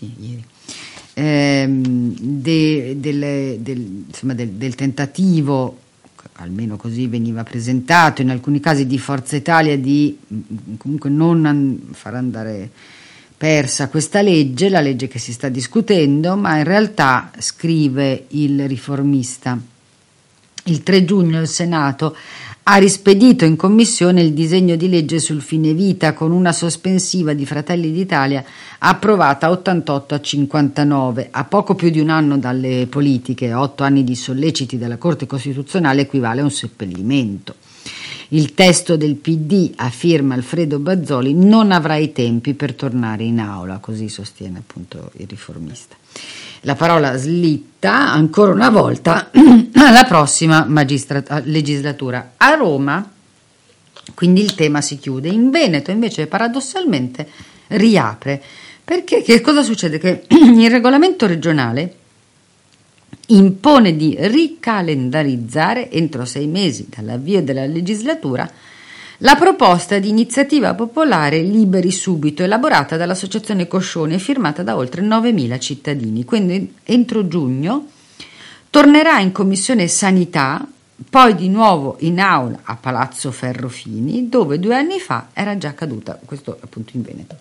tentativo, almeno così veniva presentato in alcuni casi, di Forza Italia di comunque non far andare persa questa legge, la legge che si sta discutendo, ma in realtà, scrive il Riformista, il 3 giugno il Senato ha rispedito in commissione il disegno di legge sul fine vita con una sospensiva di Fratelli d'Italia approvata 88-59, a poco più di un anno dalle politiche. 8 anni di solleciti della Corte Costituzionale equivale a un seppellimento. Il testo del PD, a firma Alfredo Bazzoli, non avrà i tempi per tornare in aula, così sostiene appunto il Riformista. La parola slitta ancora una volta alla prossima legislatura. A Roma, quindi, il tema si chiude. In Veneto invece paradossalmente riapre, perché che cosa succede? Che il regolamento regionale impone di ricalendarizzare entro 6 mesi dall'avvio della legislatura la proposta di iniziativa popolare Liberi Subito, elaborata dall'associazione Coscioni e firmata da oltre 9.000 cittadini. Quindi entro giugno tornerà in Commissione Sanità, poi di nuovo in aula a Palazzo Ferrofini, dove 2 anni fa era già caduta, questo appunto in Veneto.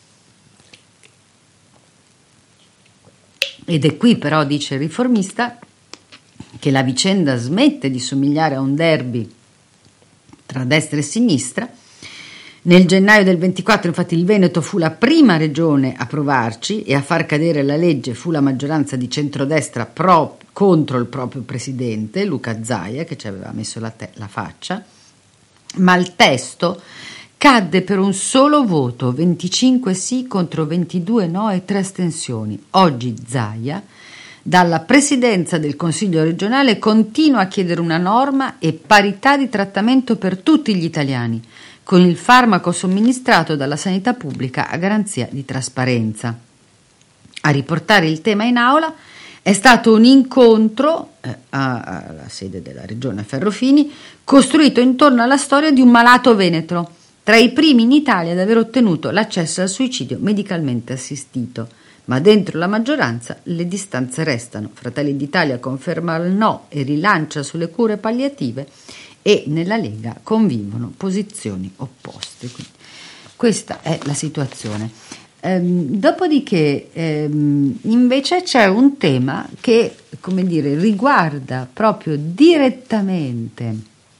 Ed è qui però, dice il Riformista, che la vicenda smette di somigliare a un derby tra destra e sinistra. Nel gennaio del 24, infatti, il Veneto fu la prima regione a provarci e a far cadere la legge fu la maggioranza di centrodestra contro il proprio presidente, Luca Zaia, che ci aveva messo la faccia, ma il testo cadde per un solo voto, 25 sì contro 22 no e 3 astensioni. Oggi Zaia, dalla presidenza del Consiglio regionale, continua a chiedere una norma e parità di trattamento per tutti gli italiani, con il farmaco somministrato dalla sanità pubblica a garanzia di trasparenza. A riportare il tema in aula è stato un incontro alla sede della regione Ferrofini, costruito intorno alla storia di un malato veneto tra i primi in Italia ad aver ottenuto l'accesso al suicidio medicalmente assistito. Ma dentro la maggioranza le distanze restano. Fratelli d'Italia conferma il no e rilancia sulle cure palliative, e nella Lega convivono posizioni opposte. Quindi, questa è la situazione. Dopodiché invece c'è un tema che, come dire, riguarda proprio direttamente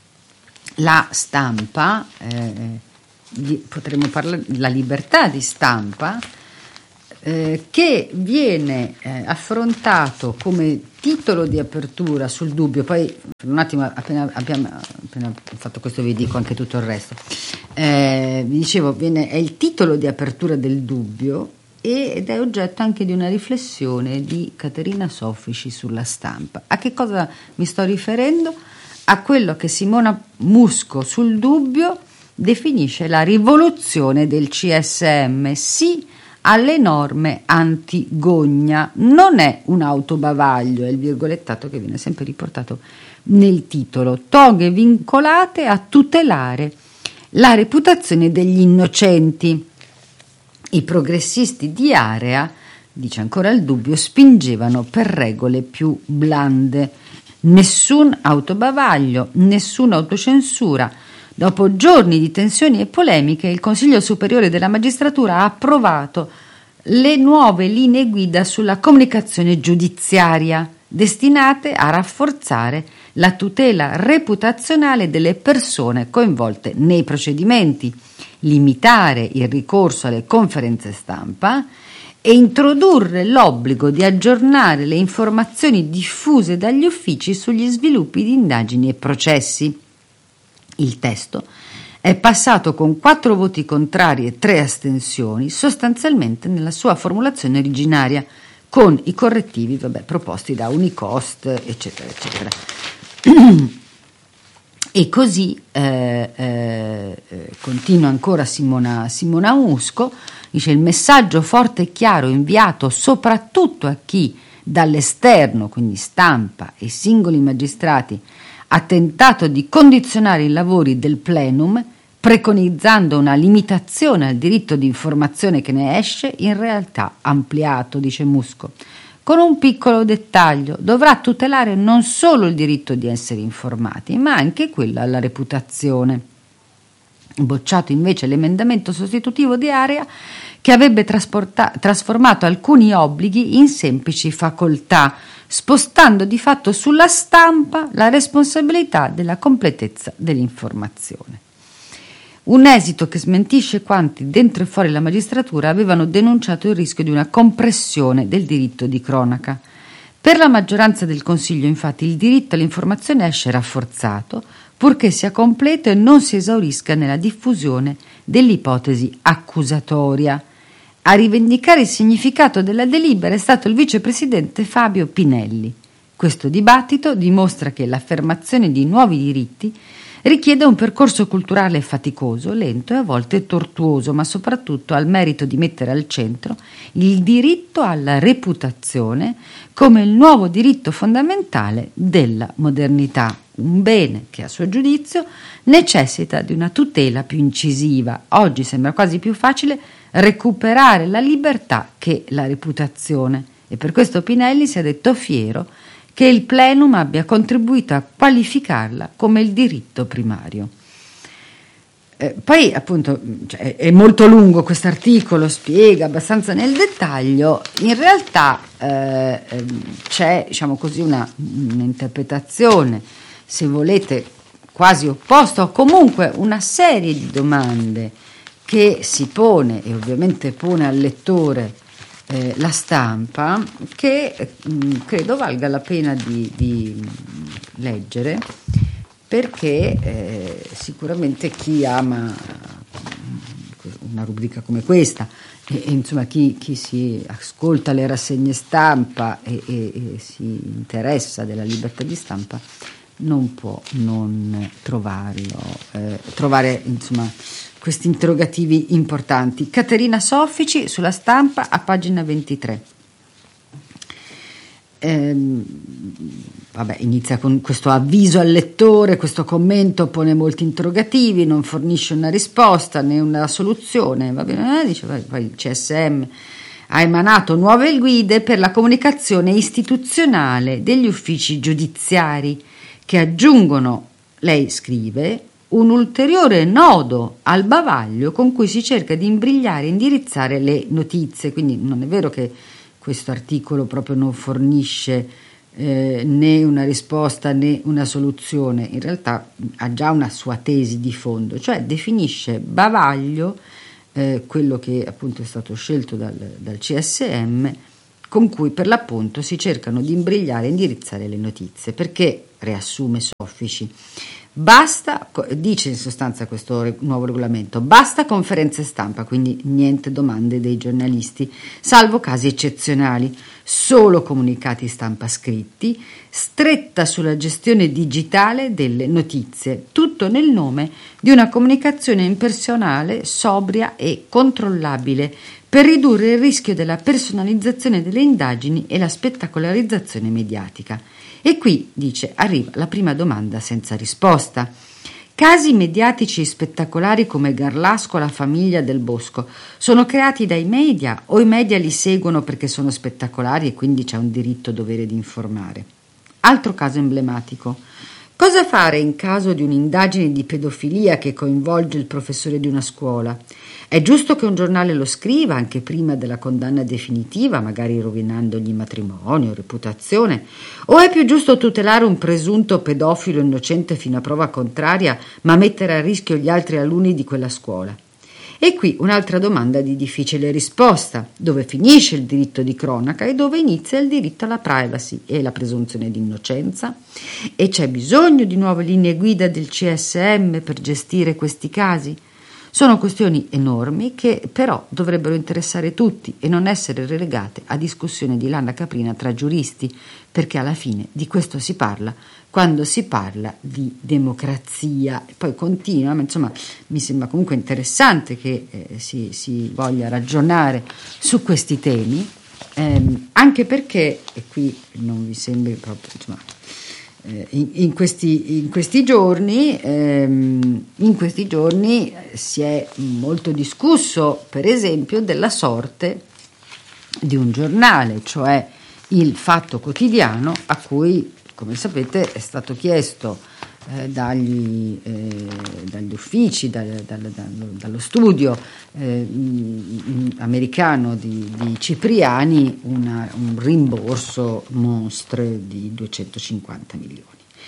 la stampa, potremmo parlare della libertà di stampa, che viene affrontato come titolo di apertura sul Dubbio. Poi per un attimo, appena fatto questo, vi dico anche tutto il resto. Vi dicevo, è il titolo di apertura del Dubbio ed è oggetto anche di una riflessione di Caterina Soffici sulla Stampa. A che cosa mi sto riferendo? A quello che Simona Musco sul Dubbio definisce la rivoluzione del CSM, sì alle norme anti-gogna. Non è un autobavaglio, è il virgolettato che viene sempre riportato nel titolo. Toghe vincolate a tutelare la reputazione degli innocenti. I progressisti di area, dice ancora il Dubbio, spingevano per regole più blande. Nessun autobavaglio, nessuna autocensura. Dopo giorni di tensioni e polemiche, il Consiglio Superiore della Magistratura ha approvato le nuove linee guida sulla comunicazione giudiziaria, destinate a rafforzare la tutela reputazionale delle persone coinvolte nei procedimenti, limitare il ricorso alle conferenze stampa e introdurre l'obbligo di aggiornare le informazioni diffuse dagli uffici sugli sviluppi di indagini e processi. Il testo è passato con 4 voti contrari e 3 astensioni, sostanzialmente nella sua formulazione originaria, con i correttivi proposti da Unicost, eccetera, eccetera. E così continua ancora Simona Musco, dice: il messaggio forte e chiaro inviato soprattutto a chi dall'esterno, quindi stampa e singoli magistrati, ha tentato di condizionare i lavori del plenum, preconizzando una limitazione al diritto di informazione che ne esce, in realtà ampliato, dice Musco, con un piccolo dettaglio: dovrà tutelare non solo il diritto di essere informati, ma anche quello alla reputazione. Bocciato invece l'emendamento sostitutivo di area che avrebbe trasformato alcuni obblighi in semplici facoltà, spostando di fatto sulla stampa la responsabilità della completezza dell'informazione. Un esito che smentisce quanti dentro e fuori la magistratura avevano denunciato il rischio di una compressione del diritto di cronaca. Per la maggioranza del Consiglio, infatti, il diritto all'informazione esce rafforzato, purché sia completo e non si esaurisca nella diffusione dell'ipotesi accusatoria. A rivendicare il significato della delibera è stato il vicepresidente Fabio Pinelli. Questo dibattito dimostra che l'affermazione di nuovi diritti richiede un percorso culturale faticoso, lento e a volte tortuoso, ma soprattutto ha il merito di mettere al centro il diritto alla reputazione come il nuovo diritto fondamentale della modernità, un bene che a suo giudizio necessita di una tutela più incisiva. Oggi sembra quasi più facile recuperare la libertà che la reputazione, e per questo Pinelli si è detto fiero che il plenum abbia contribuito a qualificarla come il diritto primario. Poi appunto è molto lungo questo articolo, spiega abbastanza nel dettaglio. In realtà c'è, diciamo così, un'interpretazione, se volete, quasi opposta, o comunque una serie di domande che si pone, e ovviamente pone al lettore la stampa, che credo valga la pena di leggere, perché sicuramente chi ama una rubrica come questa e insomma chi si ascolta le rassegne stampa e si interessa della libertà di stampa non può non trovare insomma questi interrogativi importanti. Caterina Soffici sulla Stampa a pagina 23. inizia con questo avviso al lettore, questo commento pone molti interrogativi, non fornisce una risposta né una soluzione. Va bene, dice poi il CSM ha emanato nuove guide per la comunicazione istituzionale degli uffici giudiziari che aggiungono, lei scrive, un ulteriore nodo al bavaglio con cui si cerca di imbrigliare e indirizzare le notizie. Quindi non è vero che questo articolo proprio non fornisce né una risposta né una soluzione, in realtà ha già una sua tesi di fondo, cioè definisce bavaglio quello che appunto è stato scelto dal CSM, con cui per l'appunto si cercano di imbrigliare e indirizzare le notizie, perché, riassume Soffici, basta, dice in sostanza questo nuovo regolamento, basta conferenze stampa, quindi niente domande dei giornalisti, salvo casi eccezionali, solo comunicati stampa scritti, stretta sulla gestione digitale delle notizie, tutto nel nome di una comunicazione impersonale, sobria e controllabile, per ridurre il rischio della personalizzazione delle indagini e la spettacolarizzazione mediatica. E qui, dice, arriva la prima domanda senza risposta. Casi mediatici spettacolari come Garlasco, la famiglia del Bosco, sono creati dai media o i media li seguono perché sono spettacolari e quindi c'è un diritto-dovere di informare? Altro caso emblematico. Cosa fare in caso di un'indagine di pedofilia che coinvolge il professore di una scuola? È giusto che un giornale lo scriva anche prima della condanna definitiva, magari rovinandogli matrimonio, reputazione? O è più giusto tutelare un presunto pedofilo innocente fino a prova contraria, ma mettere a rischio gli altri alunni di quella scuola? E qui un'altra domanda di difficile risposta: dove finisce il diritto di cronaca e dove inizia il diritto alla privacy e la presunzione di innocenza? E c'è bisogno di nuove linee guida del CSM per gestire questi casi? Sono questioni enormi che però dovrebbero interessare tutti e non essere relegate a discussione di lana caprina tra giuristi, perché alla fine di questo si parla quando si parla di democrazia. E poi continua, ma insomma mi sembra comunque interessante che si voglia ragionare su questi temi, anche perché, e qui non vi sembri proprio, insomma, in questi giorni si è molto discusso, per esempio, della sorte di un giornale, cioè il Fatto Quotidiano, a cui, come sapete, è stato chiesto dagli uffici, dallo studio americano di Cipriani un rimborso monstre di 250 milioni.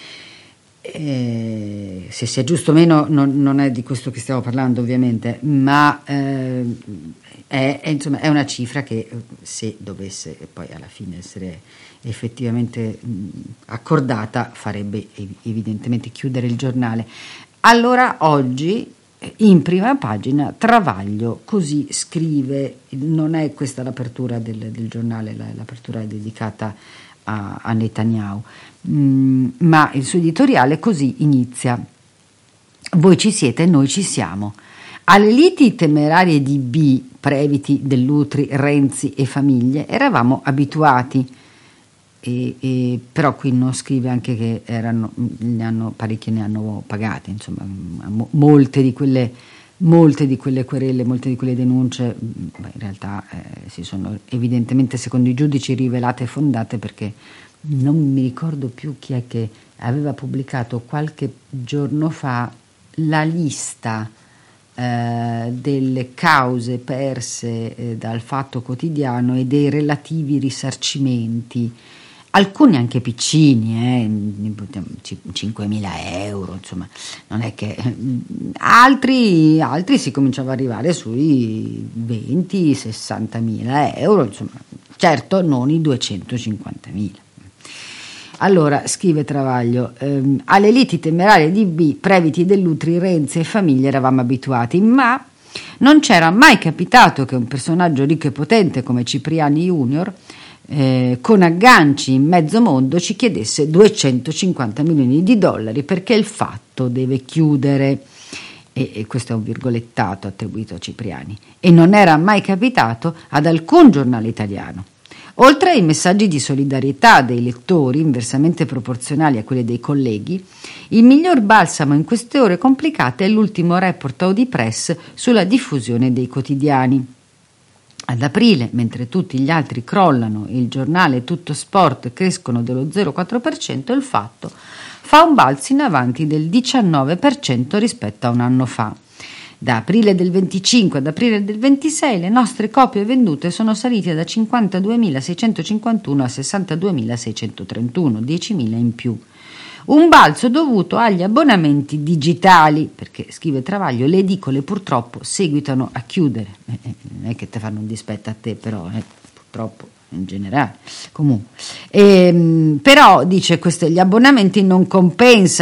Se sia giusto o meno non è di questo che stiamo parlando, ovviamente, ma insomma, è una cifra che, se dovesse poi alla fine essere effettivamente accordata, farebbe evidentemente chiudere il giornale. Allora oggi in prima pagina Travaglio così scrive, non è questa l'apertura del giornale, l'apertura è dedicata a Netanyahu, ma il suo editoriale così inizia: voi ci siete, noi ci siamo. Alle liti temerarie di B, Previti, Dell'Utri, Renzi e famiglie, eravamo abituati. Però qui non scrive anche che parecchie ne hanno pagate, insomma, molte di quelle querele, molte di quelle denunce in realtà si sono evidentemente, secondo i giudici, rivelate fondate, perché non mi ricordo più chi è che aveva pubblicato qualche giorno fa la lista delle cause perse dal Fatto Quotidiano e dei relativi risarcimenti, alcuni anche piccini, 5.000 euro, insomma, non è che altri si cominciava ad arrivare sui 20-60.000 euro, insomma, certo non i 250.000. Allora, scrive Travaglio, alle liti temerarie di B, Previti, Dell'Utri, Renzi e famiglie eravamo abituati, ma non c'era mai capitato che un personaggio ricco e potente come Cipriani Junior, con agganci in mezzo mondo, ci chiedesse 250 milioni di dollari perché il fatto deve chiudere. E questo è un virgolettato attribuito a Cipriani. E non era mai capitato ad alcun giornale italiano. Oltre ai messaggi di solidarietà dei lettori, inversamente proporzionali a quelli dei colleghi, il miglior balsamo in queste ore complicate è l'ultimo report Audipress sulla diffusione dei quotidiani. Ad aprile, mentre tutti gli altri crollano e il giornale Tutto Sport crescono dello 0,4%, il Fatto fa un balzo in avanti del 19% rispetto a un anno fa. Da aprile del 25 ad aprile del 26 le nostre copie vendute sono salite da 52.651 a 62.631, 10.000 in più. Un balzo dovuto agli abbonamenti digitali, perché, scrive Travaglio, le edicole purtroppo seguitano a chiudere. Non è che te fanno un dispetto a te, però purtroppo in generale. Comunque. Però, dice, gli abbonamenti non compensano